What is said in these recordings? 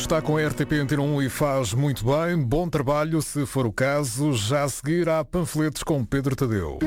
Está com a RTP Antena 1 e faz muito bem. Bom trabalho, se for o caso. Já a seguir há panfletos com Pedro Tadeu.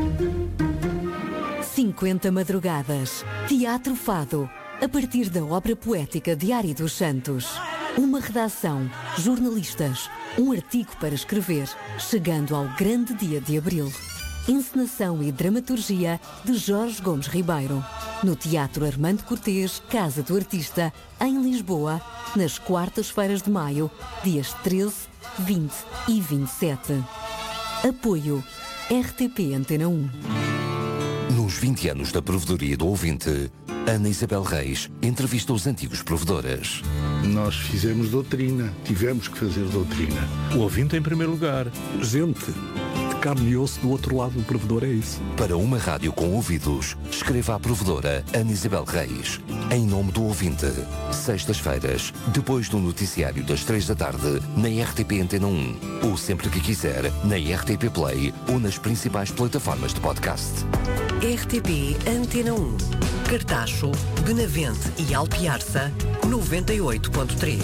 50 madrugadas. Teatro Fado. A partir da obra poética de Ari dos Santos. Uma redação, jornalistas, um artigo para escrever, chegando ao grande dia de abril. Encenação e dramaturgia de Jorge Gomes Ribeiro. No Teatro Armando Cortês, Casa do Artista, em Lisboa, nas quartas-feiras de maio, dias 13, 20 e 27. Apoio RTP Antena 1. Nos 20 anos da provedoria do ouvinte, Ana Isabel Reis entrevista os antigos provedores. Nós fizemos doutrina, tivemos que fazer doutrina. O ouvinte em primeiro lugar. Gente de carne e osso do outro lado do provedor, é isso. Para uma rádio com ouvidos, escreva à provedora Ana Isabel Reis. Em nome do ouvinte. Sextas-feiras, depois do noticiário das 3 da tarde, na RTP Antena 1. Ou sempre que quiser, na RTP Play ou nas principais plataformas de podcast. RTP Antena 1. Cartacho, Benavente e Alpiarça, 98.3.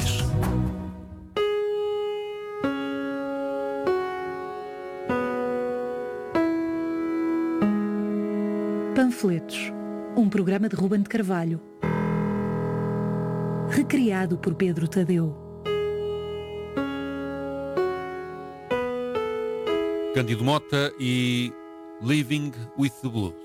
Panfletos, um programa de Ruben de Carvalho. Recriado por Pedro Tadeu. Cândido Mota e Living with the Blues.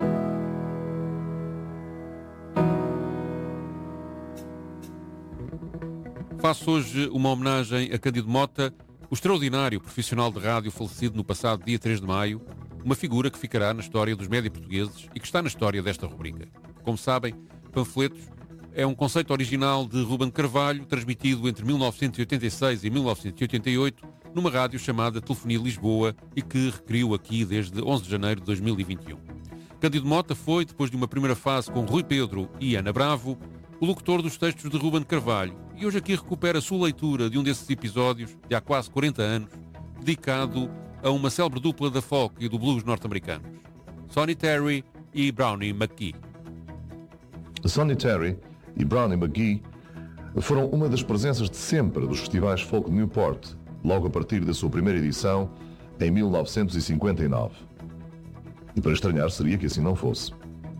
Faço hoje uma homenagem a Cândido Mota, o extraordinário profissional de rádio falecido no passado dia 3 de maio, uma figura que ficará na história dos média portugueses e que está na história desta rubrica. Como sabem, Panfletos é um conceito original de Ruben de Carvalho, transmitido entre 1986 e 1988, numa rádio chamada Telefonia Lisboa e que recriou aqui desde 11 de janeiro de 2021. Cândido Mota foi, depois de uma primeira fase com Rui Pedro e Ana Bravo, o locutor dos textos de Ruben de Carvalho, e hoje aqui recupera a sua leitura de um desses episódios, de há quase 40 anos, dedicado a uma célebre dupla da folk e do blues norte-americanos, Sonny Terry e Brownie McGhee. Sonny Terry e Brownie McGhee foram uma das presenças de sempre dos festivais folk de Newport, logo a partir da sua primeira edição, em 1959. E para estranhar seria que assim não fosse.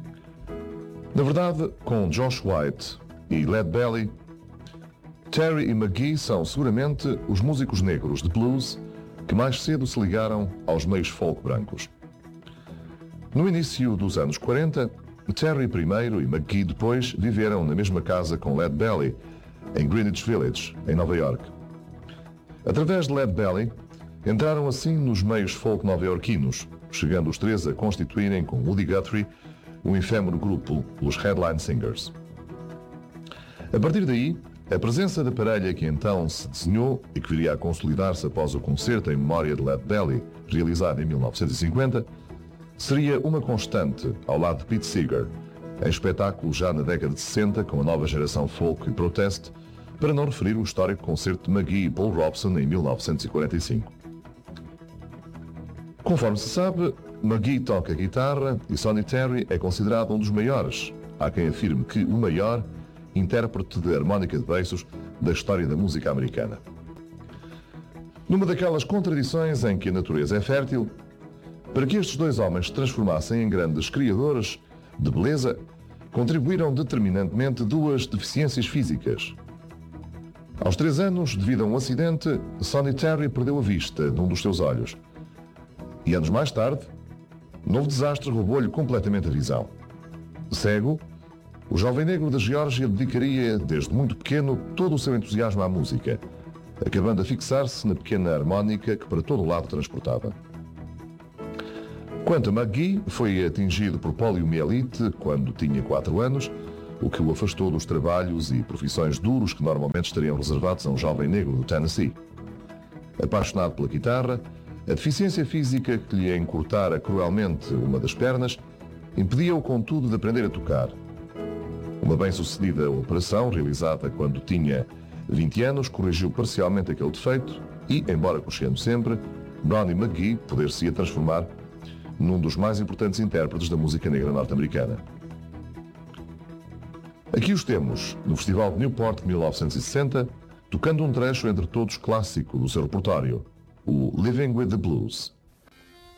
Na verdade, com Josh White e Lead Belly, Terry e McGhee são seguramente os músicos negros de blues que mais cedo se ligaram aos meios folk brancos. No início dos anos 40, Terry primeiro e McGhee depois viveram na mesma casa com Lead Belly, em Greenwich Village, em Nova York. Através de Lead Belly, entraram assim nos meios folk nova-iorquinos, chegando os três a constituírem com Woody Guthrie o efêmero grupo, os Headline Singers. A partir daí, a presença da parelha que então se desenhou e que viria a consolidar-se após o concerto em memória de Lead Belly, realizado em 1950, seria uma constante ao lado de Pete Seeger, em espetáculos já na década de 60 com a nova geração folk e protest, para não referir o histórico concerto de McGhee e Paul Robson em 1945. Conforme se sabe, McGhee toca guitarra e Sonny Terry é considerado um dos maiores, há quem afirme que o maior, intérprete de harmónica de beiços da história da música americana. Numa daquelas contradições em que a natureza é fértil, para que estes dois homens se transformassem em grandes criadores de beleza, contribuíram determinantemente duas deficiências físicas. Aos 3 anos, devido a um acidente, Sonny Terry perdeu a vista de um dos seus olhos. E anos mais tarde, um novo desastre roubou-lhe completamente a visão. Cego, o jovem negro da Geórgia dedicaria, desde muito pequeno, todo o seu entusiasmo à música, acabando a fixar-se na pequena harmónica que para todo o lado transportava. Quanto a McGhee, foi atingido por poliomielite quando tinha 4 anos, o que o afastou dos trabalhos e profissões duros que normalmente estariam reservados a um jovem negro do Tennessee. Apaixonado pela guitarra, a deficiência física que lhe encurtara cruelmente uma das pernas impedia-o, contudo, de aprender a tocar. Uma bem-sucedida operação, realizada quando tinha 20 anos, corrigiu parcialmente aquele defeito e, embora cocheando sempre, Brownie McGhee poder-se-ia transformar num dos mais importantes intérpretes da música negra norte-americana. Aqui os temos, no Festival de Newport de 1960, tocando um trecho entre todos clássico do seu repertório, o Living with the Blues.